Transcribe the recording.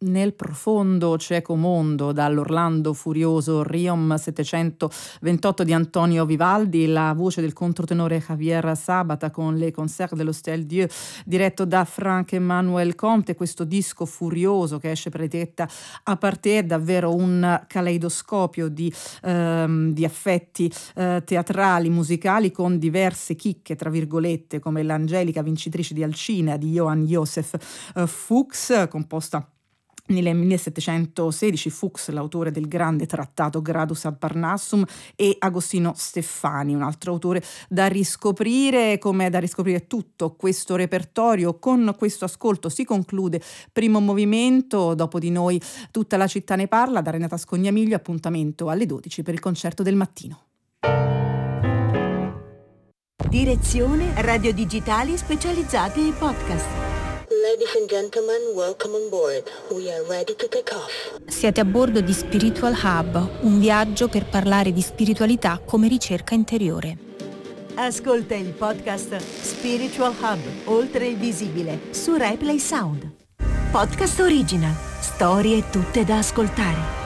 Nel profondo cieco mondo, dall'Orlando furioso Riom 728 di Antonio Vivaldi, la voce del controtenore Javier Sabata con Les Concerts de l'Hôtel Dieu, diretto da Frank Emmanuel Comte. Questo disco furioso che esce per etichetta Aparté è davvero un caleidoscopio di affetti teatrali, musicali, con diverse chicche, tra virgolette, come l'Angelica vincitrice di Alcina di Johann Joseph Fuchs, composta nel 1716, Fuchs, l'autore del grande trattato Gradus ad Parnassum, e Agostino Steffani, un altro autore da riscoprire. Come da riscoprire tutto questo repertorio. Con questo ascolto si conclude primo movimento. Dopo di noi tutta la città ne parla. Da Renata Scognamiglio, appuntamento alle 12 per il concerto del mattino. Direzione Radio Digitali specializzati e podcast. Ladies and gentlemen, welcome on board. We are ready to take off. Siete a bordo di Spiritual Hub, un viaggio per parlare di spiritualità come ricerca interiore. Ascolta il podcast Spiritual Hub, oltre il visibile, su Replay Sound. Podcast original, storie tutte da ascoltare.